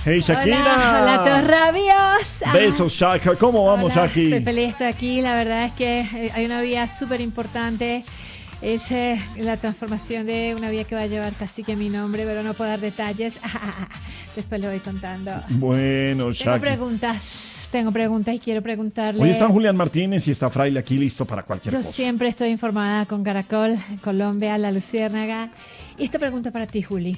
Hey, Shakira. Hola, todos rabiosos. Besos, Shaka. ¿Cómo vamos, Shaki? Estoy feliz de estar aquí. La verdad es que hay una vía súper importante. Es la transformación de una vía que va a llevar casi que mi nombre, pero no puedo dar detalles. Después lo voy contando. Bueno, Shaki. Tengo preguntas y quiero preguntarle. Hoy están Julián Martínez y está Fraile aquí listo para cualquier cosa. Yo siempre estoy informada con Caracol, Colombia, La Luciérnaga. Y esta pregunta para ti, Juli.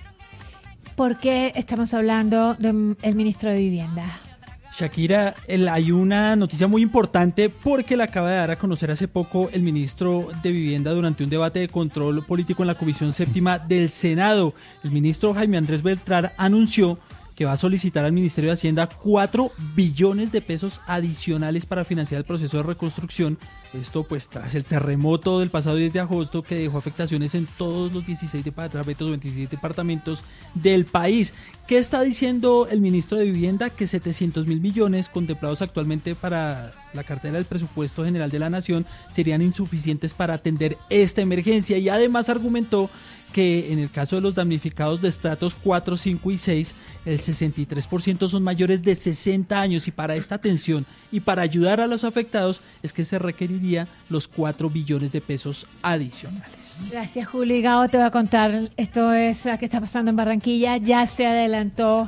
¿Por qué estamos hablando del ministro de Vivienda? Shakira, hay una noticia muy importante porque la acaba de dar a conocer hace poco el ministro de Vivienda durante un debate de control político en la Comisión Séptima del Senado. El ministro Jaime Andrés Beltrán anunció que va a solicitar al Ministerio de Hacienda 4 billones de pesos adicionales para financiar el proceso de reconstrucción. Esto pues tras el terremoto del pasado 10 de agosto que dejó afectaciones en todos los 26 departamentos del país. ¿Qué está diciendo el ministro de Vivienda? Que 700.000 millones contemplados actualmente para la cartera del presupuesto general de la nación serían insuficientes para atender esta emergencia, y además argumentó que en el caso de los damnificados de estratos 4, 5 y 6, el 63% son mayores de 60 años, y para esta atención y para ayudar a los afectados es que se requeriría los 4 billones de pesos adicionales. Gracias, Juli. Gao, te voy a contar, esto es lo que está pasando en Barranquilla. Ya se adelantó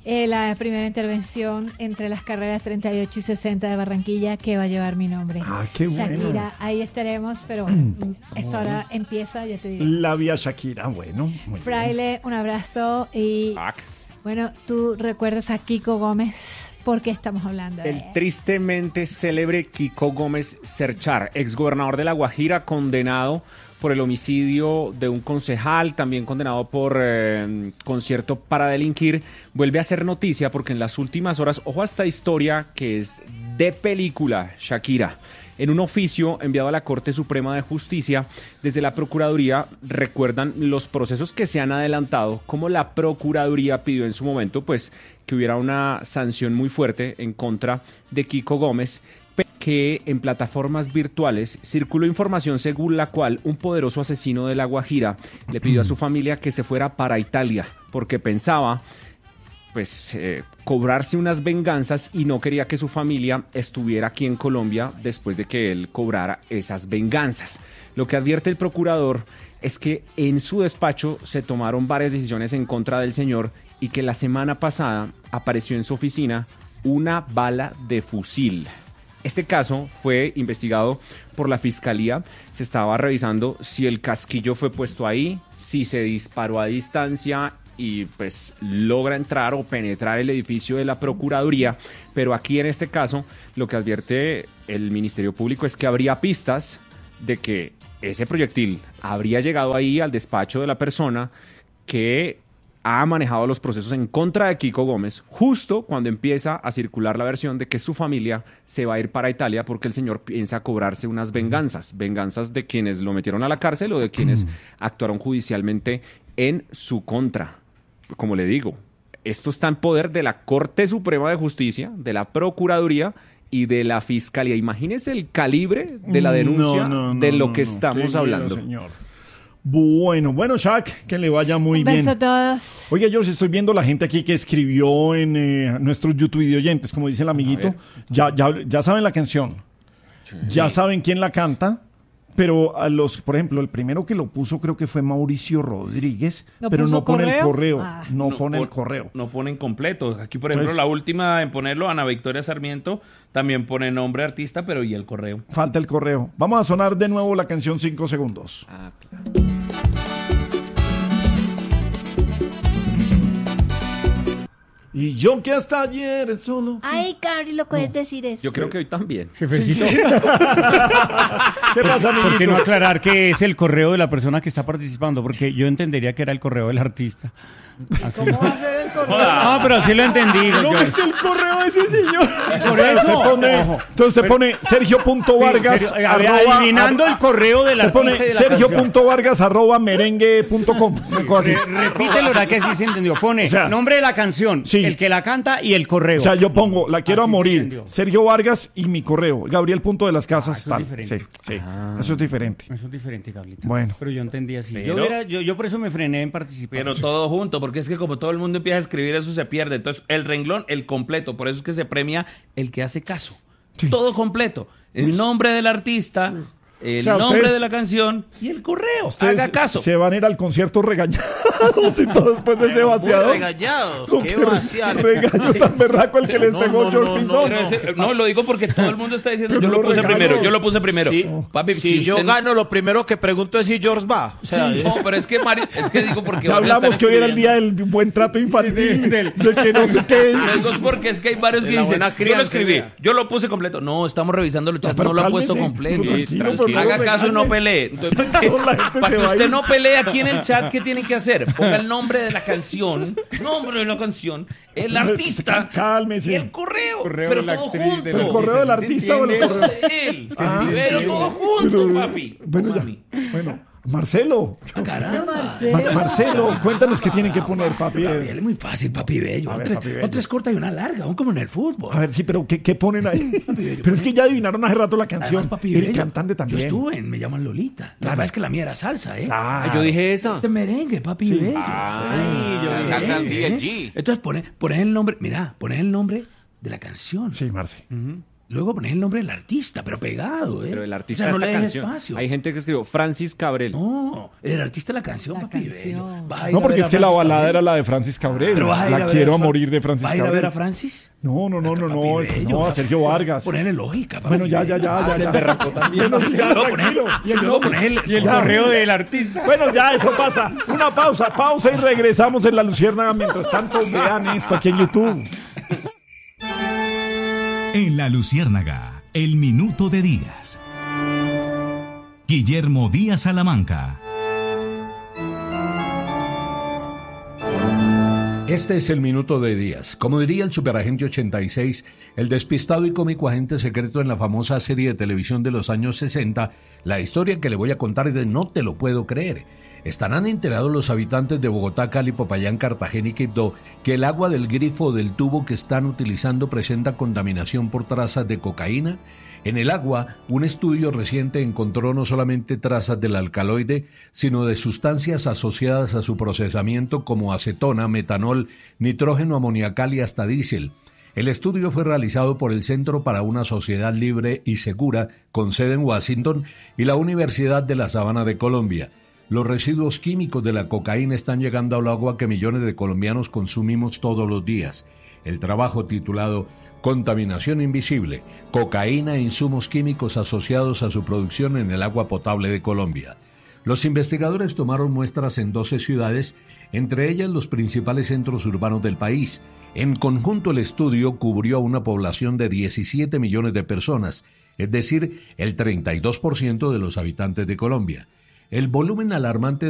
la primera intervención entre las carreras 38 y 60 de Barranquilla, que va a llevar mi nombre. Qué bueno. Shakira, ahí estaremos, pero bueno, esto ahora empieza, ya te digo. La vía Shakira, bueno. Muy Fraile, bien. un abrazo y bueno, ¿tú recuerdas a Kiko Gómez? ¿Por qué estamos hablando de él? El tristemente célebre Kiko Gómez Cerchar, exgobernador de La Guajira, condenado por el homicidio de un concejal, también condenado por concierto para delinquir, vuelve a hacer noticia porque en las últimas horas, ojo a esta historia que es de película, Shakira. En un oficio enviado a la Corte Suprema de Justicia, desde la Procuraduría recuerdan los procesos que se han adelantado, como la Procuraduría pidió en su momento pues que hubiera una sanción muy fuerte en contra de Kiko Gómez, que en plataformas virtuales circuló información según la cual un poderoso asesino de La Guajira le pidió a su familia que se fuera para Italia porque pensaba pues cobrarse unas venganzas y no quería que su familia estuviera aquí en Colombia después de que él cobrara esas venganzas. Lo que advierte el procurador es que en su despacho se tomaron varias decisiones en contra del señor y que la semana pasada apareció en su oficina una bala de fusil. Este caso fue investigado por la Fiscalía. Se estaba revisando si el casquillo fue puesto ahí, si se disparó a distancia y pues logra entrar o penetrar el edificio de la Procuraduría. Pero aquí en este caso lo que advierte el Ministerio Público es que habría pistas de que ese proyectil habría llegado ahí al despacho de la persona que ha manejado los procesos en contra de Kiko Gómez justo cuando empieza a circular la versión de que su familia se va a ir para Italia porque el señor piensa cobrarse unas venganzas de quienes lo metieron a la cárcel o de quienes actuaron judicialmente en su contra. Como le digo, esto está en poder de la Corte Suprema de Justicia, de la Procuraduría y de la Fiscalía. Imagínese el calibre de la denuncia de lo que estamos hablando. Señor. Bueno, Shak, que le vaya muy bien. Un beso a todos. Oiga, George, estoy viendo la gente aquí que escribió en nuestros YouTube video oyentes, como dice el amiguito. Ya saben la canción. Sí. Ya saben quién la canta. Pero por ejemplo, el primero que lo puso creo que fue Mauricio Rodríguez, pero no pone el correo. No pone el correo. No ponen completo. Aquí, por ejemplo, la última en ponerlo, Ana Victoria Sarmiento, también pone nombre artista, pero y el correo. Falta el correo. Vamos a sonar de nuevo la canción 5 segundos. Claro. Y yo que hasta ayer solo... Ay, Cari, lo puedes decir eso. Yo creo que hoy también. Jefecito. ¿Qué pasa, amiguito? ¿Por qué no aclarar que es el correo de la persona que está participando? Porque yo entendería que era el correo del artista. Así. ¿Cómo va a ser el correo? No, pero sí lo entendí. No es el correo de ese señor. Por eso. Entonces se pone Sergio.vargas. Adivinando el correo del se pone artista. Sergio.vargas @merengue.com. Repítelo, ahora que sí se entendió. Pone nombre de la canción, el que la canta y el correo. O sea, yo pongo, la quiero Así a morir, entendió. Sergio Vargas y mi correo, Gabriel Punto de las Casas, eso es tal. diferente. Sí, eso es diferente. Eso es diferente, Carlita. Bueno. Pero yo entendí así. Pero- Yo por eso me frené en participar. Pero todo junto, porque es que como todo el mundo empieza a escribir, eso se pierde. Entonces, el renglón, el completo. Por eso es que se premia el que hace caso. Todo completo. El nombre del artista, el O sea, nombre ustedes- de la canción y el correo. Ustedes Haga caso. se van a ir al concierto regañados y todo después de ese vaciador. Regañados, Con qué qué vaciado. regaño tan berraco el que les pegó George Pinzón. No, lo digo porque todo el mundo está diciendo, Pero yo lo no puse regaño. primero, yo lo puse primero. Sí. Papi, Si yo usted- gano, lo primero que pregunto es si George va. O sea, No, pero es que, es que digo porque... Ya van a hablamos estar que hoy era el día escribiendo. del buen trato infantil, del que no sé qué Lo es. digo es porque es que hay varios De que la dicen, buena yo crianza, lo escribí, idea. yo lo puse completo. No, estamos revisando los chats, pero no lo ha puesto cálmese, completo. pero tranquilo, pero no Haga lo caso y no regañe. pelee. Entonces, Eso la gente para se que va a usted ir. no pelee aquí en el chat, ¿qué tiene que hacer? Ponga el nombre de la canción, el artista Cálmese. y el correo. Correo Pero de la todo actriz, junto. de la ¿El correo del artista o el ¿Entiende? correo? De él. Ah, Pero todo junto, papi. Bueno, ya. Mami. Bueno, Marcelo. Caramba. Marcelo, cuéntanos qué tienen que poner, papi. Es muy fácil, papi bello. A ver, Otra papi bello. otra es corta y una larga, aún como en el fútbol. A ver, sí, pero ¿qué ponen ahí? Pero es que ya adivinaron hace rato la canción. Además, papi El bello, cantante también. Yo estuve en Me llaman Lolita. La Claro. verdad es que la mía era salsa, ¿eh? Claro. yo dije esa. Este merengue, papi Sí. bello. Ay, yo dije Salsa merengue, DLG. Entonces pones el nombre, mira, pones el nombre de la canción. Sí, Marce. Luego pones el nombre del artista, pero pegado, ¿eh? Pero el artista O sea, no de le esta dejes canción. espacio. Hay gente que escribió Francis Cabrel. No, el artista de la canción, La papi canción. bello. Vas a ir No, a porque ver es a que la Francis balada Cabrel. era la de Francis Cabrel. Pero vas a ir La ver quiero a Fran- morir de Francis ¿Vas a ir a ver Cabrel. a Francis? No, Papi no, a Sergio Vargas. Ponerle lógica, papi Bueno, ya. bello. Bueno, ya, Luego tranquilo. y luego pones el Y el Ya. correo del artista. Bueno, ya, eso pasa. Una pausa y regresamos en La Luciérnaga. Mientras tanto, vean esto aquí en YouTube. En La Luciérnaga, el minuto de Díaz. Guillermo Díaz Salamanca. Este es el minuto de Díaz. Como diría el superagente 86, el despistado y cómico agente secreto en la famosa serie de televisión de los años 60, la historia que le voy a contar es de No te lo puedo creer. Estarán enterados los habitantes de Bogotá, Cali, Popayán, Cartagena y Quibdó que el agua del grifo o del tubo que están utilizando presenta contaminación por trazas de cocaína. En el agua, un estudio reciente encontró no solamente trazas del alcaloide, sino de sustancias asociadas a su procesamiento como acetona, metanol, nitrógeno amoniacal y hasta diésel. El estudio fue realizado por el Centro para una Sociedad Libre y Segura, con sede en Washington, y la Universidad de La Sabana de Colombia. Los residuos químicos de la cocaína están llegando al agua que millones de colombianos consumimos todos los días. El trabajo titulado Contaminación invisible, cocaína e insumos químicos asociados a su producción en el agua potable de Colombia. Los investigadores tomaron muestras en 12 ciudades, entre ellas los principales centros urbanos del país. En conjunto el estudio cubrió a una población de 17 millones de personas, es decir, el 32% de los habitantes de Colombia. El volumen alarmante